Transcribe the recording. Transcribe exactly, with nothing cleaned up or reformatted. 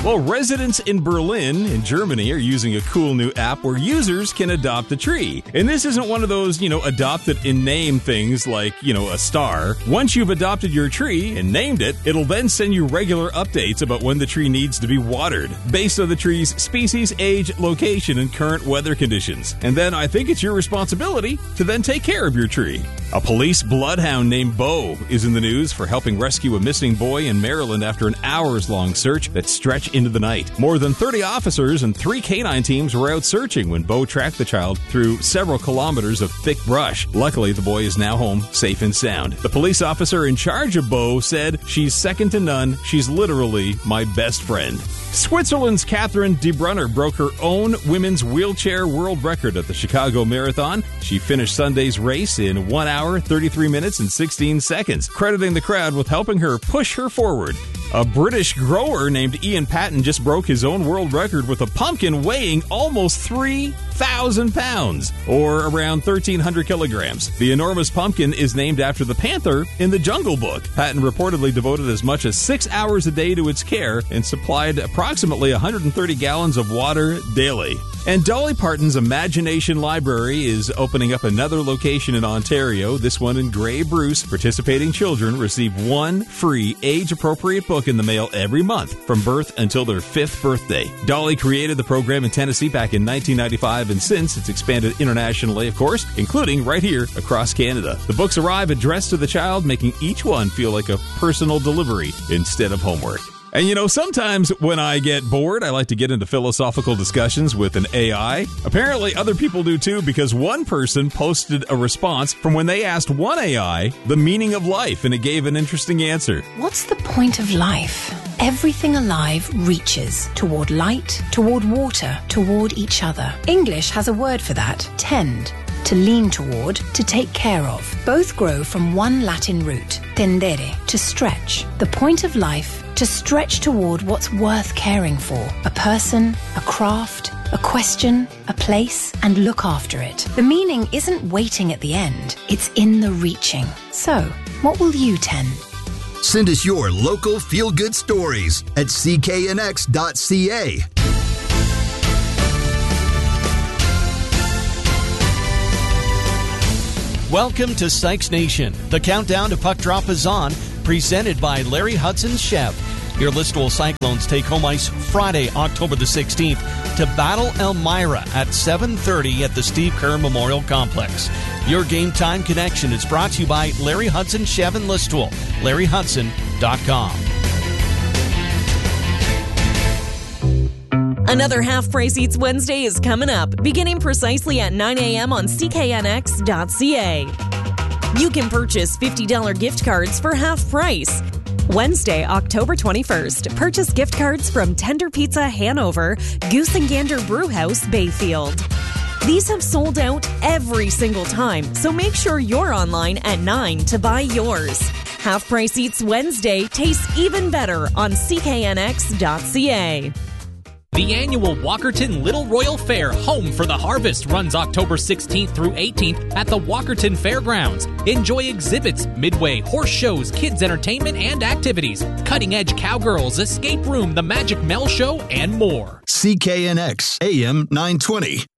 Well, residents in Berlin, in Germany, are using a cool new app where users can adopt a tree. And this isn't one of those, you know, adopt it in name things like, you know, a star. Once you've adopted your tree and named it, it'll then send you regular updates about when the tree needs to be watered, based on the tree's species, age, location, and current weather conditions. And then I think it's your responsibility to then take care of your tree. A police bloodhound named Bo is in the news for helping rescue a missing boy in Maryland after an hours-long search that stretched into the night. More than thirty officers and three canine teams were out searching when Bo tracked the child through several kilometers of thick brush. Luckily, the boy is now home, safe and sound. The police officer in charge of Bo said, "She's second to none. She's literally my best friend." Switzerland's Catherine de Brunner broke her own women's wheelchair world record at the Chicago Marathon. She finished Sunday's race in one hour, thirty-three minutes, and sixteen seconds, crediting the crowd with helping her push her forward. A British grower named Ian Patton just broke his own world record with a pumpkin weighing almost three thousand pounds, or around thirteen hundred kilograms. The enormous pumpkin is named after the panther in the Jungle Book. Patton reportedly devoted as much as six hours a day to its care and supplied approximately one hundred thirty gallons of water daily. And Dolly Parton's Imagination Library is opening up another location in Ontario, this one in Grey Bruce. Participating children receive one free age-appropriate book in the mail every month from birth until their fifth birthday. Dolly created the program in Tennessee back in nineteen ninety-five, and since it's expanded internationally, of course, including right here across Canada. The books arrive addressed to the child, making each one feel like a personal delivery instead of homework. And you know, sometimes when I get bored, I like to get into philosophical discussions with an A I. Apparently, other people do too, because one person posted a response from when they asked one A I the meaning of life, and it gave an interesting answer. What's the point of life? Everything alive reaches toward light, toward water, toward each other. English has a word for that: tend. To lean toward, to take care of. Both grow from one Latin root, tendere, to stretch. The point of life, to stretch toward what's worth caring for. A person, a craft, a question, a place, and look after it. The meaning isn't waiting at the end, it's in the reaching. So, what will you tend? Send us your local feel-good stories at c k n x dot c a. Welcome to Sykes Nation. The countdown to puck drop is on, presented by Larry Hudson Chev. Your Listowel Cyclones take home ice Friday, October the sixteenth to battle Elmira at seven thirty at the Steve Kerr Memorial Complex. Your Game Time Connection is brought to you by Larry Hudson Chev in Listowel, larry hudson dot com. Another Half Price Eats Wednesday is coming up, beginning precisely at nine a.m. on c k n x dot c a. You can purchase fifty dollars gift cards for half price. Wednesday, October twenty-first, purchase gift cards from Tender Pizza Hanover, Goose and Gander Brewhouse, Bayfield. These have sold out every single time, so make sure you're online at nine to buy yours. Half Price Eats Wednesday tastes even better on c k n x dot c a. The annual Walkerton Little Royal Fair, Home for the Harvest, runs October sixteenth through eighteenth at the Walkerton Fairgrounds. Enjoy exhibits, midway, horse shows, kids entertainment and activities, cutting-edge cowgirls, escape room, the Magic Mel Show, and more. C K N X A M nine twenty.